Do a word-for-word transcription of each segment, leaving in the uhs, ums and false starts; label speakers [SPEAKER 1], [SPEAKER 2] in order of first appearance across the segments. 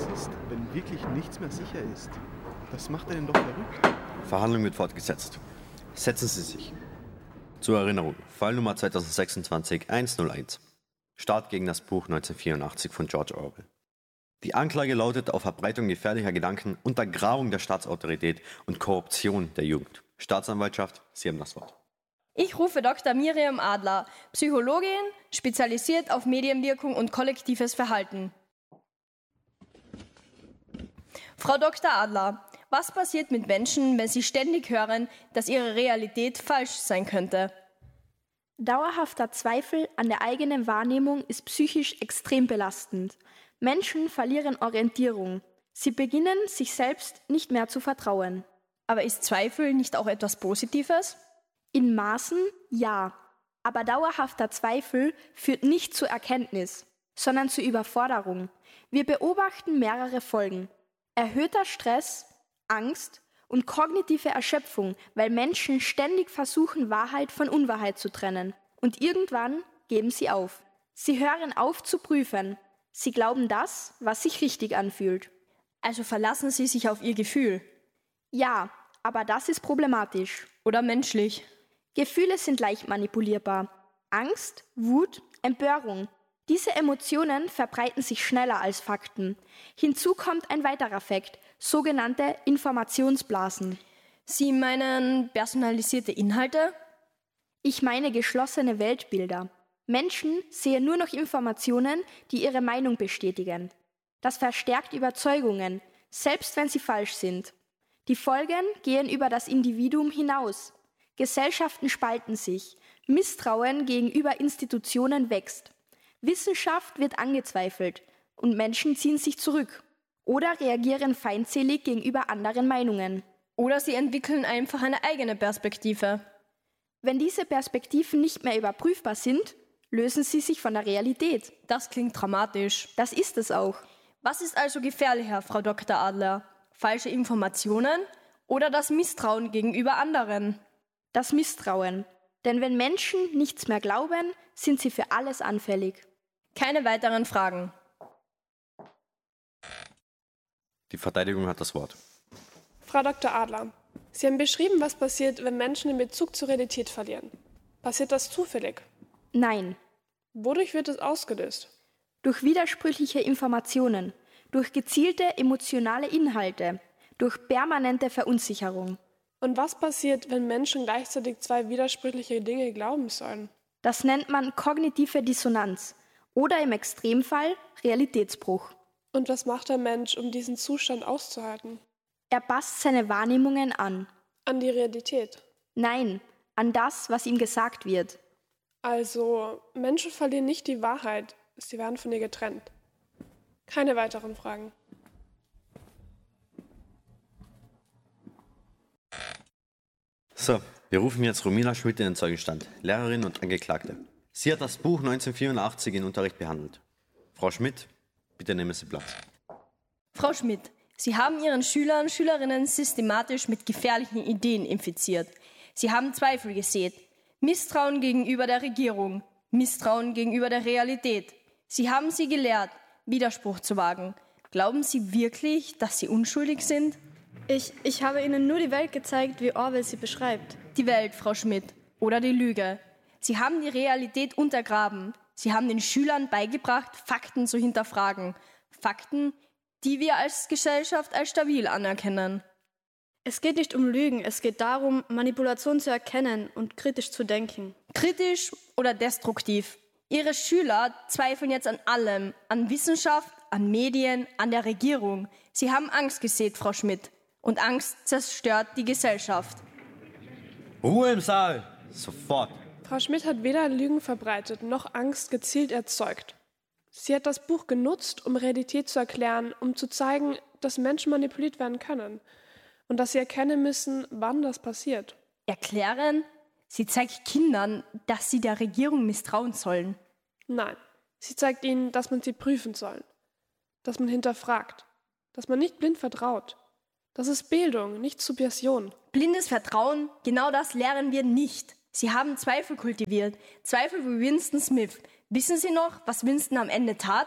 [SPEAKER 1] Was ist, wenn wirklich nichts mehr sicher ist? Das macht einen doch verrückt.
[SPEAKER 2] Verhandlung wird fortgesetzt. Setzen Sie sich. Zur Erinnerung, Fallnummer zweitausendsechsundzwanzig hunderteins. Start gegen das Buch neunzehnhundertvierundachtzig von George Orwell. Die Anklage lautet auf Verbreitung gefährlicher Gedanken, Untergrabung der Staatsautorität und Korruption der Jugend. Staatsanwaltschaft, Sie haben das Wort.
[SPEAKER 3] Ich rufe Doktor Miriam Adler, Psychologin, spezialisiert auf Medienwirkung und kollektives Verhalten. Frau Doktor Adler, was passiert mit Menschen, wenn sie ständig hören, dass ihre Realität falsch sein könnte?
[SPEAKER 4] Dauerhafter Zweifel an der eigenen Wahrnehmung ist psychisch extrem belastend. Menschen verlieren Orientierung. Sie beginnen, sich selbst nicht mehr zu vertrauen.
[SPEAKER 3] Aber ist Zweifel nicht auch etwas Positives?
[SPEAKER 4] In Maßen ja, aber dauerhafter Zweifel führt nicht zur Erkenntnis, sondern zur Überforderung. Wir beobachten mehrere Folgen. Erhöhter Stress, Angst und kognitive Erschöpfung, weil Menschen ständig versuchen, Wahrheit von Unwahrheit zu trennen. Und irgendwann geben sie auf. Sie hören auf zu prüfen. Sie glauben das, was sich richtig anfühlt.
[SPEAKER 3] Also verlassen sie sich auf ihr Gefühl?
[SPEAKER 4] Ja, aber das ist problematisch.
[SPEAKER 3] Oder menschlich?
[SPEAKER 4] Gefühle sind leicht manipulierbar. Angst, Wut, Empörung. Diese Emotionen verbreiten sich schneller als Fakten. Hinzu kommt ein weiterer Fakt, sogenannte Informationsblasen.
[SPEAKER 3] Sie meinen personalisierte Inhalte?
[SPEAKER 4] Ich meine geschlossene Weltbilder. Menschen sehen nur noch Informationen, die ihre Meinung bestätigen. Das verstärkt Überzeugungen, selbst wenn sie falsch sind. Die Folgen gehen über das Individuum hinaus. Gesellschaften spalten sich. Misstrauen gegenüber Institutionen wächst. Wissenschaft wird angezweifelt und Menschen ziehen sich zurück oder reagieren feindselig gegenüber anderen Meinungen.
[SPEAKER 3] Oder sie entwickeln einfach eine eigene Perspektive.
[SPEAKER 4] Wenn diese Perspektiven nicht mehr überprüfbar sind, lösen sie sich von der Realität.
[SPEAKER 3] Das klingt dramatisch.
[SPEAKER 4] Das ist es auch.
[SPEAKER 3] Was ist also gefährlicher, Frau Doktor Adler? Falsche Informationen oder das Misstrauen gegenüber anderen?
[SPEAKER 4] Das Misstrauen. Denn wenn Menschen nichts mehr glauben, sind sie für alles anfällig.
[SPEAKER 3] Keine weiteren Fragen.
[SPEAKER 2] Die Verteidigung hat das Wort.
[SPEAKER 5] Frau Doktor Adler, Sie haben beschrieben, was passiert, wenn Menschen den Bezug zur Realität verlieren. Passiert das zufällig?
[SPEAKER 4] Nein.
[SPEAKER 5] Wodurch wird es ausgelöst?
[SPEAKER 4] Durch widersprüchliche Informationen, durch gezielte emotionale Inhalte, durch permanente Verunsicherung.
[SPEAKER 5] Und was passiert, wenn Menschen gleichzeitig zwei widersprüchliche Dinge glauben sollen?
[SPEAKER 4] Das nennt man kognitive Dissonanz oder im Extremfall Realitätsbruch.
[SPEAKER 5] Und was macht der Mensch, um diesen Zustand auszuhalten?
[SPEAKER 4] Er passt seine Wahrnehmungen an.
[SPEAKER 5] An die Realität?
[SPEAKER 4] Nein, an das, was ihm gesagt wird.
[SPEAKER 5] Also, Menschen verlieren nicht die Wahrheit, sie werden von ihr getrennt. Keine weiteren Fragen.
[SPEAKER 2] So, wir rufen jetzt Romina Schmidt in den Zeugenstand, Lehrerin und Angeklagte. Sie hat das Buch neunzehnhundertvierundachtzig in Unterricht behandelt. Frau Schmidt, bitte nehmen Sie Platz.
[SPEAKER 3] Frau Schmidt, Sie haben Ihren Schülern und Schülerinnen systematisch mit gefährlichen Ideen infiziert. Sie haben Zweifel gesät, Misstrauen gegenüber der Regierung, Misstrauen gegenüber der Realität. Sie haben sie gelehrt, Widerspruch zu wagen. Glauben Sie wirklich, dass Sie unschuldig sind?
[SPEAKER 6] Ich, ich habe Ihnen nur die Welt gezeigt, wie Orwell sie beschreibt.
[SPEAKER 3] Die Welt, Frau Schmidt, oder die Lüge. Sie haben die Realität untergraben. Sie haben den Schülern beigebracht, Fakten zu hinterfragen. Fakten, die wir als Gesellschaft als stabil anerkennen.
[SPEAKER 6] Es geht nicht um Lügen, es geht darum, Manipulation zu erkennen und kritisch zu denken.
[SPEAKER 3] Kritisch oder destruktiv? Ihre Schüler zweifeln jetzt an allem, an Wissenschaft, an Medien, an der Regierung. Sie haben Angst gesät, Frau Schmidt. Und Angst zerstört die Gesellschaft.
[SPEAKER 2] Ruhe im Saal! Sofort!
[SPEAKER 5] Frau Schmidt hat weder Lügen verbreitet, noch Angst gezielt erzeugt. Sie hat das Buch genutzt, um Realität zu erklären, um zu zeigen, dass Menschen manipuliert werden können. Und dass sie erkennen müssen, wann das passiert.
[SPEAKER 3] Erklären? Sie zeigt Kindern, dass sie der Regierung misstrauen sollen.
[SPEAKER 5] Nein, sie zeigt ihnen, dass man sie prüfen soll. Dass man hinterfragt. Dass man nicht blind vertraut. Das ist Bildung, nicht Subversion.
[SPEAKER 3] Blindes Vertrauen, genau das lehren wir nicht. Sie haben Zweifel kultiviert. Zweifel wie Winston Smith. Wissen Sie noch, was Winston am Ende tat?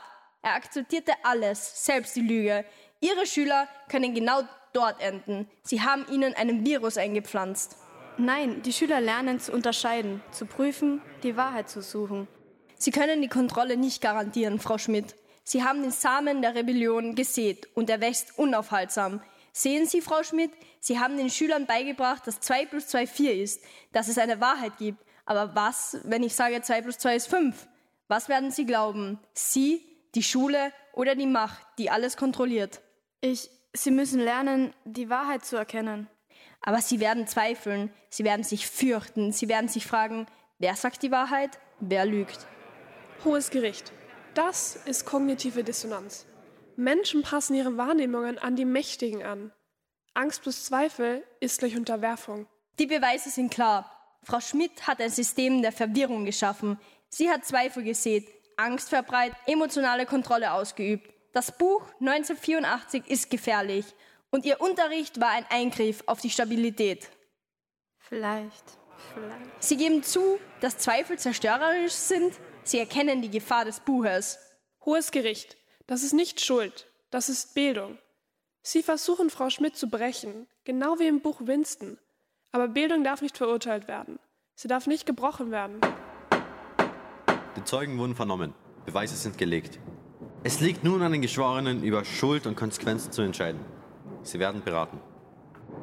[SPEAKER 3] Er akzeptierte alles, selbst die Lüge. Ihre Schüler können genau dort enden. Sie haben ihnen einen Virus eingepflanzt.
[SPEAKER 6] Nein, die Schüler lernen zu unterscheiden, zu prüfen, die Wahrheit zu suchen.
[SPEAKER 3] Sie können die Kontrolle nicht garantieren, Frau Schmidt. Sie haben den Samen der Rebellion gesät und er wächst unaufhaltsam. Sehen Sie, Frau Schmidt, Sie haben den Schülern beigebracht, dass zwei plus zwei vier ist, dass es eine Wahrheit gibt. Aber was, wenn ich sage, zwei plus zwei ist fünf? Was werden Sie glauben? Sie, die Schule oder die Macht, die alles kontrolliert?
[SPEAKER 6] Ich, Sie müssen lernen, die Wahrheit zu erkennen.
[SPEAKER 3] Aber Sie werden zweifeln, Sie werden sich fürchten, Sie werden sich fragen, wer sagt die Wahrheit, wer lügt?
[SPEAKER 5] Hohes Gericht. Das ist kognitive Dissonanz. Menschen passen ihre Wahrnehmungen an die Mächtigen an. Angst plus Zweifel ist gleich Unterwerfung.
[SPEAKER 3] Die Beweise sind klar. Frau Schmidt hat ein System der Verwirrung geschaffen. Sie hat Zweifel gesät, Angst verbreitet, emotionale Kontrolle ausgeübt. Das Buch neunzehnhundertvierundachtzig ist gefährlich und ihr Unterricht war ein Eingriff auf die Stabilität.
[SPEAKER 6] Vielleicht, vielleicht.
[SPEAKER 3] Sie geben zu, dass Zweifel zerstörerisch sind. Sie erkennen die Gefahr des Buches.
[SPEAKER 5] Hohes Gericht. Das ist nicht Schuld, das ist Bildung. Sie versuchen, Frau Schmidt zu brechen, genau wie im Buch Winston. Aber Bildung darf nicht verurteilt werden. Sie darf nicht gebrochen werden.
[SPEAKER 2] Die Zeugen wurden vernommen. Beweise sind gelegt. Es liegt nun an den Geschworenen, über Schuld und Konsequenzen zu entscheiden. Sie werden beraten.